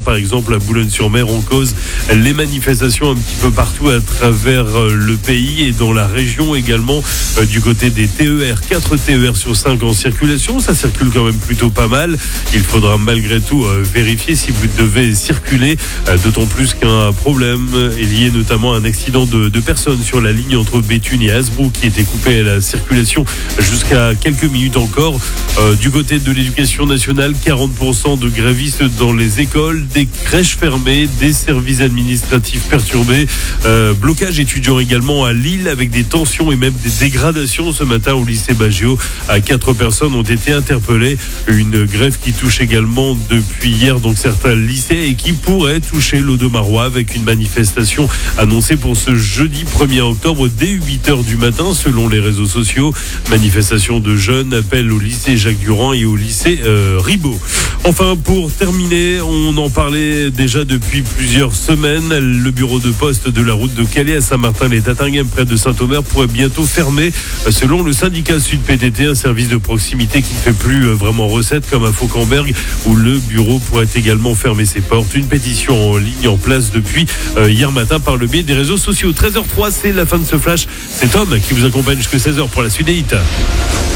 par exemple à Boulogne-sur-Mer, en cause les manifestations un petit peu partout à travers le pays et dans la région également. Du côté des TER, 4 TER sur 5 en circulation, ça circule quand même plutôt pas mal. Il faudra malgré tout vérifier si vous devez circuler, d'autant plus qu'un problème est lié notamment à un accident de personnes sur la ligne entre Béthune et Hasbrook qui était coupé à la circulation jusqu'à quelques minutes encore. Du côté de l'éducation nationale, 40% de grévistes dans les écoles, des crèches fermées, des services administratifs perturbés, blocage étudiant également à Lille avec des tensions et même des dégradations ce matin au lycée Baggio. 4 personnes ont été interpellées. Une grève qui touche également depuis hier donc certains lycées et qui pourrait toucher l'Audomarois avec une manifestation annoncée pour ce jeudi 1er octobre dès 8h du matin selon les réseaux sociaux. Manifestation de jeunes, appel au lycée Jacques Durand et au lycée Ribot. Enfin, pour terminer, on en parlait déjà depuis plusieurs semaines. Le bureau de poste de la route de Calais à Saint-Martin-les-Tatinguem près de Saint-Omer pourrait bientôt fermer. Selon le syndicat Sud PTT, un service de proximité qui ne fait plus vraiment recette comme à Fauquemberg où le bureau pourrait également fermer ses portes. Une pétition en ligne en place depuis hier matin par le biais des réseaux sociaux. 13h03, c'est la fin de ce flash. C'est Tom qui vous accompagne jusqu'à 16h pour la suite des hits.